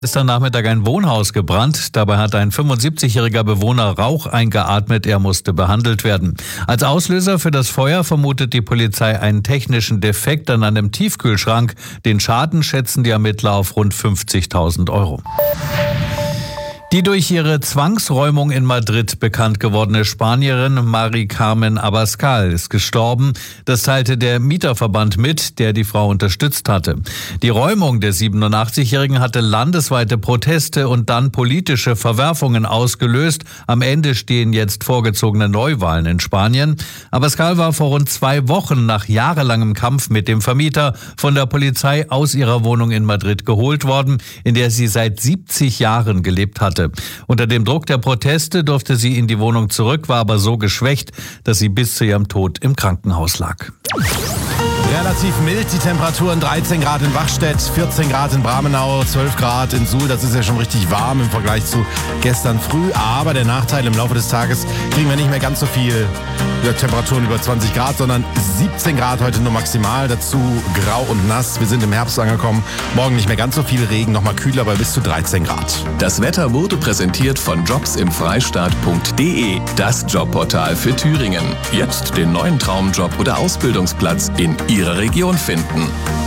Ist am Nachmittag ein Wohnhaus gebrannt. Dabei hat ein 75-jähriger Bewohner Rauch eingeatmet. Er musste behandelt werden. Als Auslöser für das Feuer vermutet die Polizei einen technischen Defekt an einem Tiefkühlschrank. Den Schaden schätzen die Ermittler auf rund 50.000 Euro. Die durch ihre Zwangsräumung in Madrid bekannt gewordene Spanierin Mari Carmen Abascal ist gestorben. Das teilte der Mieterverband mit, der die Frau unterstützt hatte. Die Räumung der 87-Jährigen hatte landesweite Proteste und dann politische Verwerfungen ausgelöst. Am Ende stehen jetzt vorgezogene Neuwahlen in Spanien. Abascal war vor rund 2 Wochen nach jahrelangem Kampf mit dem Vermieter von der Polizei aus ihrer Wohnung in Madrid geholt worden, in der sie seit 70 Jahren gelebt hatte. Unter dem Druck der Proteste durfte sie in die Wohnung zurück, war aber so geschwächt, dass sie bis zu ihrem Tod im Krankenhaus lag. Relativ mild die Temperaturen, 13 Grad in Wachstedt, 14 Grad in Bramenau, 12 Grad in Suhl. Das ist ja schon richtig warm im Vergleich zu gestern früh. Aber der Nachteil, im Laufe des Tages kriegen wir nicht mehr ganz so viel Temperaturen über 20 Grad, sondern 17 Grad heute nur maximal. Dazu grau und nass. Wir sind im Herbst angekommen. Morgen nicht mehr ganz so viel Regen, nochmal kühler, aber bis zu 13 Grad. Das Wetter wurde präsentiert von jobsimfreistaat.de, das Jobportal für Thüringen. Jetzt den neuen Traumjob oder Ausbildungsplatz in Ihrer Region finden.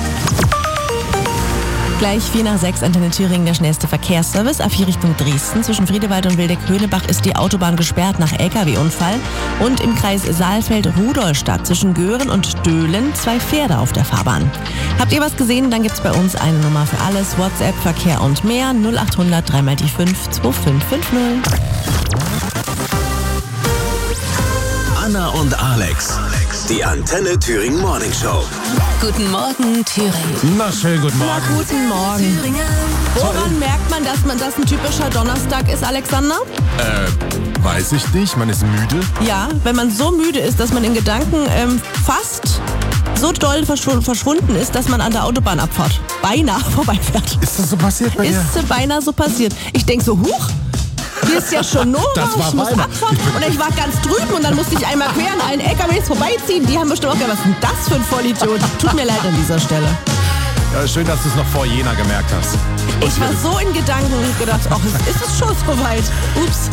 Gleich 5:45 Antenne Thüringen, der schnellste Verkehrsservice. A4 Richtung Dresden. Zwischen Friedewald und Wildeck-Höhnebach ist die Autobahn gesperrt nach LKW-Unfall. Und im Kreis Saalfeld-Rudolstadt zwischen Göhren und Döhlen 2 Pferde auf der Fahrbahn. Habt ihr was gesehen? Dann gibt's bei uns eine Nummer für alles. WhatsApp, Verkehr und mehr. 0800 3 die 5 2550. Anna und Alex, die Antenne Thüringen Morning Show. Guten Morgen, Thüringen. Na, schön, guten Morgen. Na, guten Morgen. Woran merkt man, dass das ein typischer Donnerstag ist, Alexander? Weiß ich nicht, man ist müde. Ja, wenn man so müde ist, dass man in Gedanken fast so doll verschwunden ist, dass man an der Autobahnabfahrt beinahe vorbeifährt. Ist das so passiert bei dir? Ist beinahe so passiert. Ich denke so, huch, hier ist ja schon Nora, Das war ich muss beinahe. abfahren. Und ich war ganz drüben und dann musste ich einmal quer an allen LKWs vorbeiziehen. Die haben bestimmt auch gedacht, was ist denn das für ein Vollidiot? Tut mir leid an dieser Stelle. Ja, schön, dass du es noch vor Jena gemerkt hast. Ich war so in Gedanken und gedacht, ach, ist es schon soweit? Ups.